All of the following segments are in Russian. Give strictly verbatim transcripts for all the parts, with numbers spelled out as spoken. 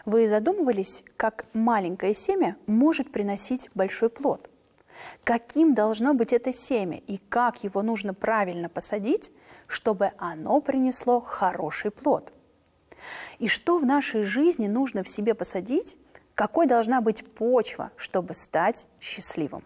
Вы задумывались, как маленькое семя может приносить большой плод? Каким должно быть это семя и как его нужно правильно посадить, чтобы оно принесло хороший плод? И что в нашей жизни нужно в себе посадить, какой должна быть почва, чтобы стать счастливым?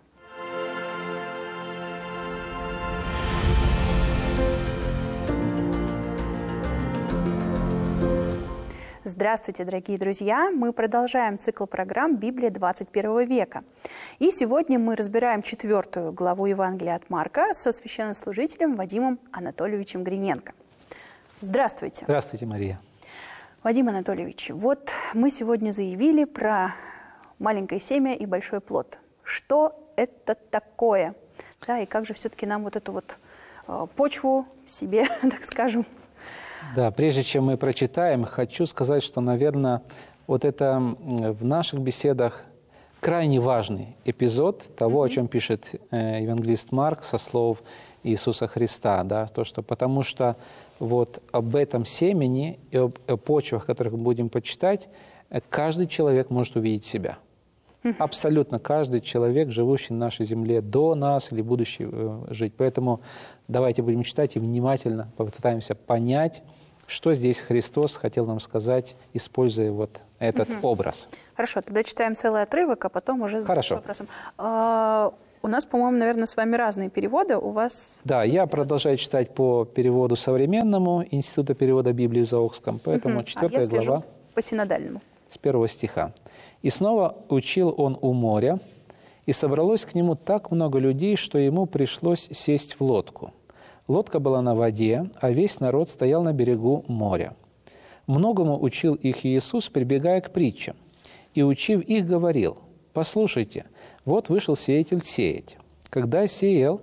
Здравствуйте, дорогие друзья! Мы продолжаем цикл программ «Библия двадцать первого века». И сегодня мы разбираем четвертую главу Евангелия от Марка со священнослужителем Вадимом Анатольевичем Гриненко. Здравствуйте! Здравствуйте, Мария! Вадим Анатольевич, вот мы сегодня заявили про маленькое семя и большой плод. Что это такое? Да, и как же все-таки нам вот эту вот э, почву себе, так скажем, Да, прежде чем мы прочитаем, хочу сказать, что, наверное, вот это в наших беседах крайне важный эпизод того, mm-hmm. о чем пишет э, евангелист Марк со слов Иисуса Христа, да, то, что, потому что вот об этом семени и об, о почвах, которых мы будем почитать, каждый человек может увидеть себя. Mm-hmm. Абсолютно каждый человек, живущий на нашей земле до нас или будущий э, жить. Поэтому давайте будем читать и внимательно попытаемся понять, что здесь Христос хотел нам сказать, используя вот этот угу. образ. Хорошо, тогда читаем целый отрывок, а потом уже задаемся вопросом. А, у нас, по-моему, наверное, с вами разные переводы. У вас... Да, я продолжаю читать по переводу современному Института перевода Библии в Заокском, поэтому угу. четвертая а я глава по синодальному. С первого стиха. «И снова учил он у моря, и собралось к нему так много людей, что ему пришлось сесть в лодку. Лодка была на воде, а весь народ стоял на берегу моря. Многому учил их Иисус, прибегая к притчам. И, учив их, говорил: «Послушайте, вот вышел сеятель сеять. Когда сеял,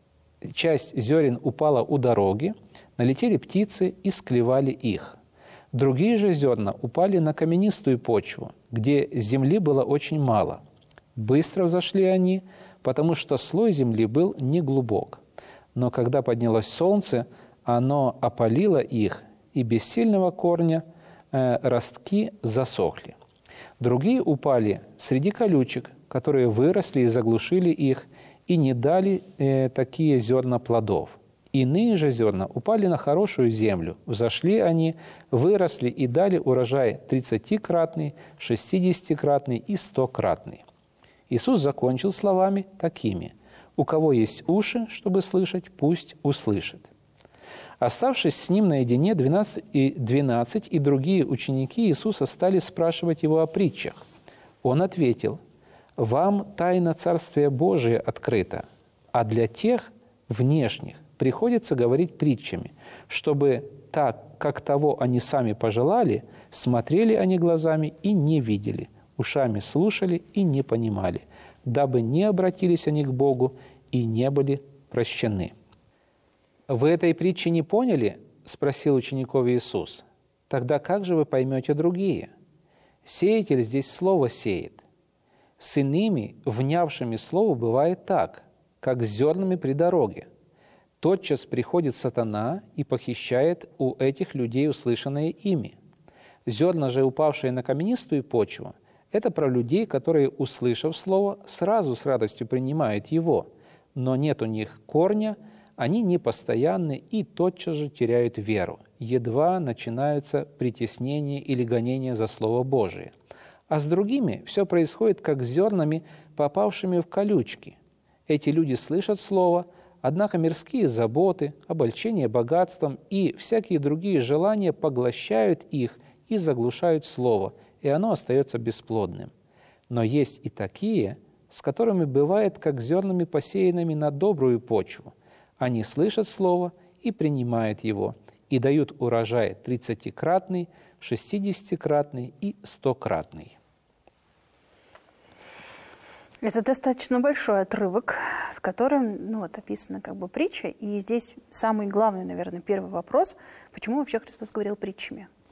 часть зерен упала у дороги, налетели птицы и склевали их. Другие же зерна упали на каменистую почву, где земли было очень мало. Быстро взошли они, потому что слой земли был неглубок. Но когда поднялось солнце, оно опалило их, и без сильного корня э, ростки засохли. Другие упали среди колючек, которые выросли и заглушили их, и не дали э, такие зерна плодов. Иные же зерна упали на хорошую землю, взошли они, выросли и дали урожай тридцатикратный, шестидесятикратный и стократный». Иисус закончил словами такими: «У кого есть уши, чтобы слышать, пусть услышит». Оставшись с ним наедине, двенадцать и, двенадцать и другие ученики Иисуса стали спрашивать его о притчах. Он ответил: «Вам тайна Царствия Божия открыта, а для тех внешних приходится говорить притчами, чтобы так, как того они сами пожелали, смотрели они глазами и не видели, ушами слушали и не понимали, дабы не обратились они к Богу и не были прощены». «Вы этой притчи не поняли?» – спросил учеников Иисус. «Тогда как же вы поймете другие? Сеятель здесь слово сеет. С иными, внявшими слову, бывает так, как с зернами при дороге. Тотчас приходит сатана и похищает у этих людей услышанное ими. Зерна же, упавшие на каменистую почву, это про людей, которые, услышав слово, сразу с радостью принимают его, но нет у них корня, они непостоянны и тотчас же теряют веру, едва начинаются притеснения или гонения за Слово Божие. А с другими все происходит, как с зернами, попавшими в колючки. Эти люди слышат Слово, однако мирские заботы, обольщение богатством и всякие другие желания поглощают их и заглушают Слово, и оно остается бесплодным. Но есть и такие, с которыми бывает, как зернами, посеянными на добрую почву. Они слышат Слово и принимают его, и дают урожай тридцатикратный, шестидесятикратный и стократный». Это достаточно большой отрывок, в котором ну, вот, описана как бы притча. И здесь самый главный, наверное, первый вопрос: почему вообще Христос говорил притчами?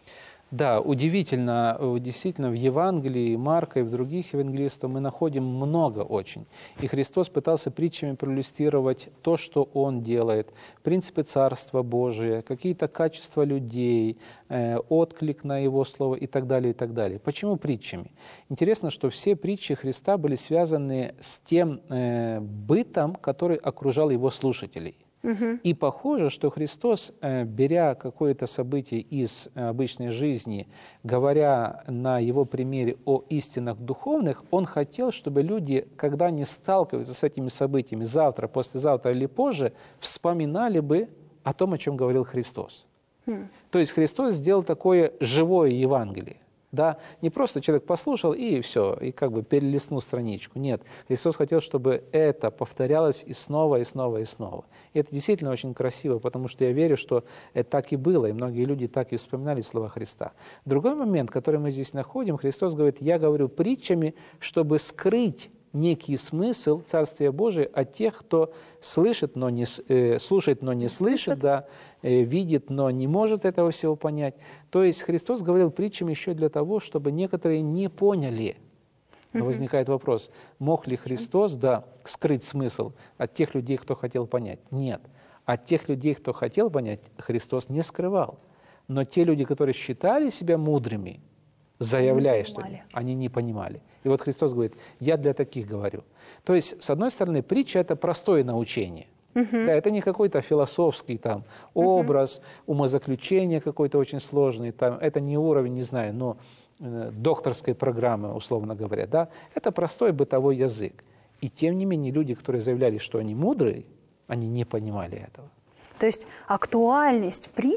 Да, удивительно, э, действительно, в Евангелии Марка и в других евангелистов мы находим много очень. И Христос пытался притчами проиллюстрировать то, что Он делает, принципы Царства Божия, какие-то качества людей, э, отклик на Его Слово и так далее, и так далее. Почему притчами? Интересно, что все притчи Христа были связаны с тем э, бытом, который окружал Его слушателей. И похоже, что Христос, беря какое-то событие из обычной жизни, говоря на Его примере о истинах духовных, Он хотел, чтобы люди, когда они сталкиваются с этими событиями завтра, послезавтра или позже, вспоминали бы о том, о чем говорил Христос. Mm. То есть Христос сделал такое живое Евангелие. Да? Не просто человек послушал и все, и как бы перелистнул страничку. Нет, Христос хотел, чтобы это повторялось и снова, и снова, и снова. И это действительно очень красиво, потому что я верю, что это так и было, и многие люди так и вспоминали слова Христа. Другой момент, который мы здесь находим, Христос говорит: «Я говорю притчами, чтобы скрыть некий смысл Царствия Божия от тех, кто слышит, но не, э, слушает, но не слышит, да, э, видит, но не может этого всего понять». То есть Христос говорил притчами еще для того, чтобы некоторые не поняли. Но возникает вопрос, мог ли Христос, да, скрыть смысл от тех людей, кто хотел понять? Нет. От тех людей, кто хотел понять, Христос не скрывал. Но те люди, которые считали себя мудрыми, заявляя, что они не понимали. И вот Христос говорит: «Я для таких говорю». То есть, с одной стороны, притча – это простое научение. Uh-huh. Да, это не какой-то философский там образ, uh-huh. умозаключение какой-то очень сложный. Там, это не уровень, не знаю, но э, докторской программы, условно говоря. Да? Это простой бытовой язык. И тем не менее, люди, которые заявляли, что они мудрые, они не понимали этого. То есть актуальность притч